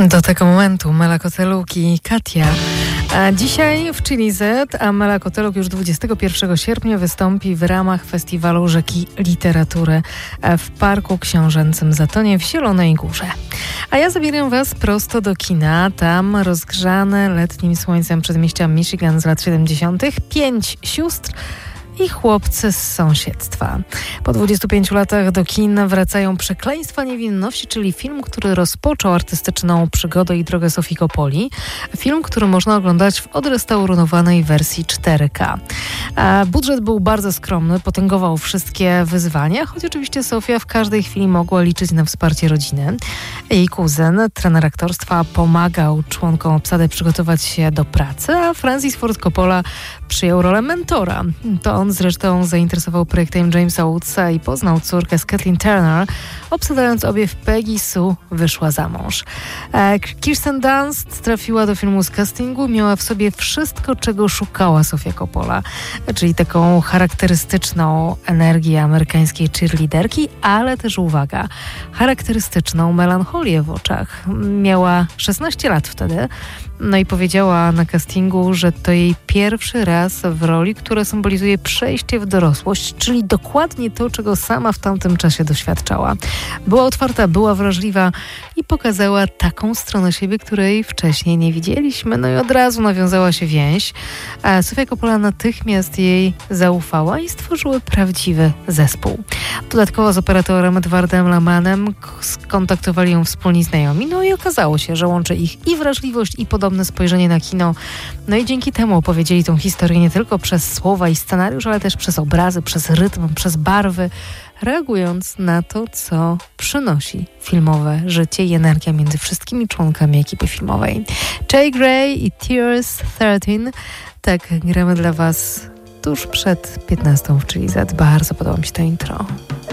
Do tego momentu Mela Koteluk i Katia. A dzisiaj w Chili Z, a Mela Koteluk już 21 sierpnia wystąpi w ramach festiwalu Rzeki Literatury w Parku Książęcym Zatonie w Zielonej Górze. A ja zabieram Was prosto do kina. Tam rozgrzane letnim słońcem przedmieścia Michigan z lat 70. 5 sióstr i chłopcy z sąsiedztwa. Po 25 latach do kin wracają Przekleństwa niewinności, czyli film, który rozpoczął artystyczną przygodę i drogę Sofii Coppoli. Film, który można oglądać w odrestaurowanej wersji 4K. Budżet był bardzo skromny, potęgował wszystkie wyzwania, choć oczywiście Sofia w każdej chwili mogła liczyć na wsparcie rodziny. Jej kuzyn, trener aktorstwa, pomagał członkom obsady przygotować się do pracy, a Francis Ford Coppola przyjął rolę mentora. To on zresztą zainteresował projektem Jamesa Woodsa i poznał córkę z Kathleen Turner. Obsadając obie w Peggy Sue wyszła za mąż. Kirsten Dunst trafiła do filmu z castingu, miała w sobie wszystko, czego szukała Sofia Coppola, czyli taką charakterystyczną energię amerykańskiej cheerleaderki, ale też, uwaga, charakterystyczną melancholię w oczach. Miała 16 lat wtedy, no i powiedziała na castingu, że to jej pierwszy raz w roli, która symbolizuje przejście w dorosłość, czyli dokładnie to, czego sama w tamtym czasie doświadczała. Była otwarta, była wrażliwa i pokazała taką stronę siebie, której wcześniej nie widzieliśmy. No i od razu nawiązała się więź. A Sofia Coppola natychmiast jej zaufała i stworzyły prawdziwy zespół. Dodatkowo z operatorem Edwardem Lamanem skontaktowali ją wspólni znajomi. No i okazało się, że łączy ich i wrażliwość, i podobne spojrzenie na kino. No i dzięki temu opowiedzieli tą historię nie tylko przez słowa i scenariusz, ale też przez obrazy, przez rytm, przez barwy, reagując na to, co przynosi filmowe życie i energia między wszystkimi członkami ekipy filmowej. Jay Gray i Tears 13. Tak gramy dla Was tuż przed 15 w Chili Z. Bardzo podoba mi się to intro.